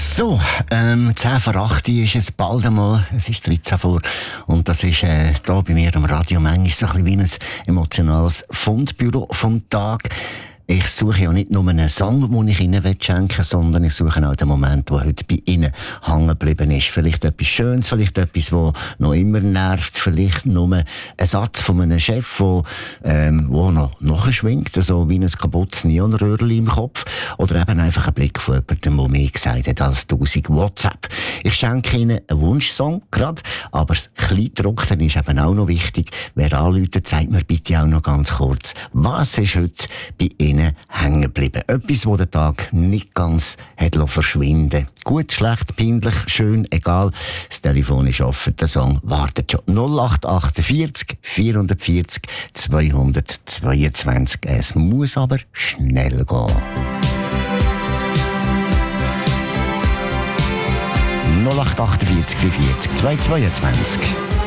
So, 10 vor 8 ist es bald einmal, es ist 13 vor und das ist hier bei mir am Radio manchmal so ein bisschen wie ein emotionales Fundbüro vom Tag. Ich suche ja nicht nur einen Song, den ich Ihnen schenken will, sondern ich suche auch den Moment, der heute bei Ihnen hängen geblieben ist. Vielleicht etwas Schönes, vielleicht etwas, das noch immer nervt, vielleicht nur ein Satz von einem Chef, der noch nachschwingt, so wie ein kaputtes Neonröhrchen im Kopf, oder eben einfach ein Blick von jemandem, der mehr gesagt hat als 1000 WhatsApp. Ich schenke Ihnen einen Wunschsong gerade, aber das Kleidruckten ist eben auch noch wichtig. Wer anruft, zeigt mir bitte auch noch ganz kurz, was ist heute bei Ihnen hängen geblieben. Etwas, das den Tag nicht ganz hat verschwinden. Gut, schlecht, peinlich, schön, egal. Das Telefon ist offen, der Song wartet schon. 0848 440 222. Es muss aber schnell gehen. 0848 440 222.